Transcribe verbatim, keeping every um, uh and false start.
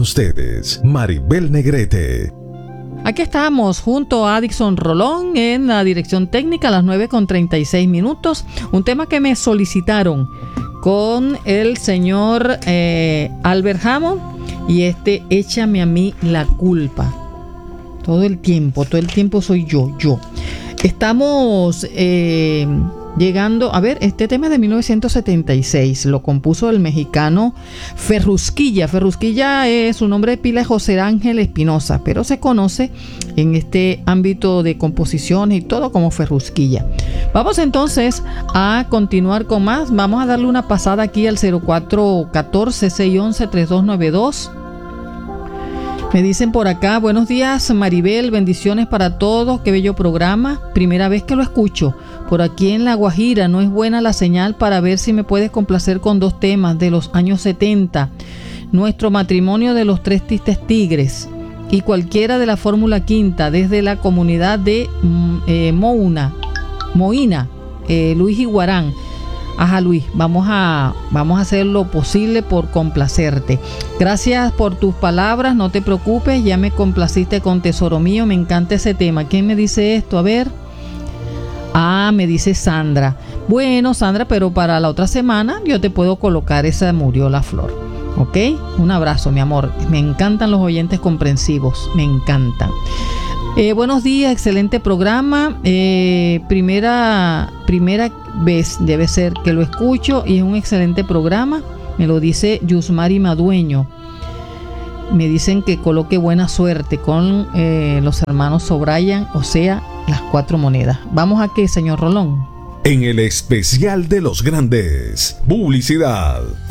ustedes, Maribel Negrete. Aquí estamos junto a Dixon Rolón en la dirección técnica a las nueve con treinta y seis minutos. Un tema que me solicitaron con el señor eh, Albert Hammond y este Échame a mí la culpa. Todo el tiempo, todo el tiempo soy yo, yo. Estamos eh, llegando, a ver, este tema es de mil novecientos setenta y seis, lo compuso el mexicano Ferrusquilla. Ferrusquilla es su nombre de pila es José Ángel Espinosa, pero se conoce en este ámbito de composiciones y todo como Ferrusquilla. Vamos entonces a continuar con más. Vamos a darle una pasada aquí al cero cuatro uno cuatro, seis uno uno, tres dos nueve dos. Me dicen por acá, buenos días Maribel, bendiciones para todos, qué bello programa, primera vez que lo escucho. Por aquí en La Guajira no es buena la señal para ver si me puedes complacer con dos temas de los años setenta. Nuestro matrimonio de los tres tristes tigres y cualquiera de la Fórmula Quinta desde la comunidad de eh, Mouna, Moina, eh, Luis Iguarán. Ajá, Luis, vamos a, vamos a hacer lo posible por complacerte. Gracias por tus palabras, no te preocupes, ya me complaciste con Tesoro Mío, me encanta ese tema. ¿Quién me dice esto? A ver. Ah, me dice Sandra. Bueno, Sandra, pero para la otra semana yo te puedo colocar esa Murió la Flor. ¿Ok? Un abrazo, mi amor. Me encantan los oyentes comprensivos, me encantan. Eh, buenos días, excelente programa. Eh, primera, primera vez debe ser que lo escucho y es un excelente programa. Me lo dice Yusmari Madueño. Me dicen que coloque buena suerte con eh, los hermanos O'Brien, o sea, las cuatro monedas. ¿Vamos a qué, señor Rolón? En el especial de los grandes, publicidad.